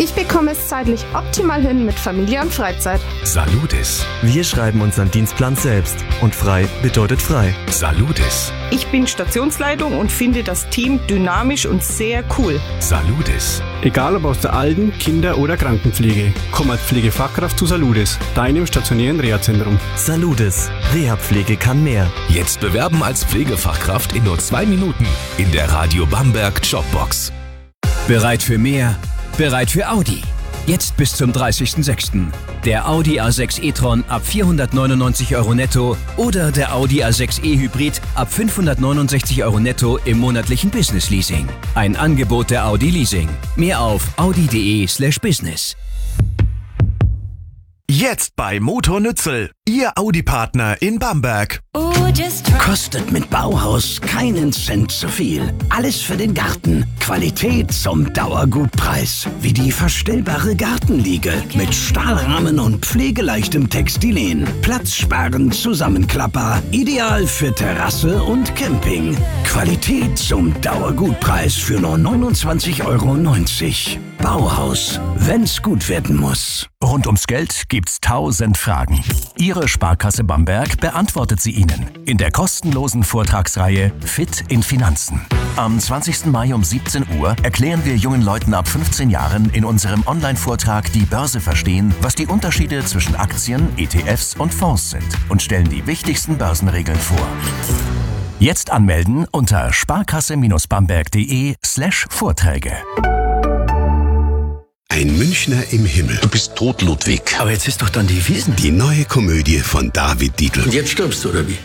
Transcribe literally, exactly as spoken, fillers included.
Ich bekomme es zeitlich optimal hin mit Familie und Freizeit. Saludis. Wir schreiben unseren Dienstplan selbst und frei bedeutet frei. Saludis. Ich bin Stationsleitung und finde das Team dynamisch und sehr cool. Saludis. Egal ob aus der Alten-, Kinder- oder Krankenpflege, komm als Pflegefachkraft zu Saludis, deinem stationären Reha-Zentrum. Saludis. Reha-Pflege kann mehr. Jetzt bewerben als Pflegefachkraft in nur zwei Minuten in der Radio Bamberg Jobbox. Bereit für mehr? Bereit für Audi. Jetzt bis zum dreißigsten sechsten Der Audi A sechs e-tron ab vierhundertneunundneunzig Euro netto oder der Audi A sechs e Hybrid ab fünfhundertneunundsechzig Euro netto im monatlichen Business Leasing. Ein Angebot der Audi Leasing. Mehr auf audi.de slash business. Jetzt bei Motor Nützel, Ihr Audi-Partner in Bamberg. Kostet mit Bauhaus keinen Cent zu viel. Alles für den Garten. Qualität zum Dauergutpreis. Wie die verstellbare Gartenliege mit Stahlrahmen und pflegeleichtem Textilien. Platzsparend zusammenklappbar. Ideal für Terrasse und Camping. Qualität zum Dauergutpreis für nur neunundzwanzig Euro neunzig. Bauhaus, wenn's gut werden muss. Rund ums Geld gibt's tausend Fragen. Ihre Sparkasse Bamberg beantwortet sie Ihnen in der kostenlosen Vortragsreihe Fit in Finanzen. Am zwanzigsten Mai um siebzehn Uhr erklären wir jungen Leuten ab fünfzehn Jahren in unserem Online-Vortrag Die Börse verstehen, was die Unterschiede zwischen Aktien, E T Fs und Fonds sind und stellen die wichtigsten Börsenregeln vor. Jetzt anmelden unter sparkasse-bamberg.de slash Vorträge. Ein Münchner im Himmel. Du bist tot, Ludwig. Aber jetzt ist doch dann die Wiesn. Die neue Komödie von David Dietl. Und jetzt stirbst du, oder wie?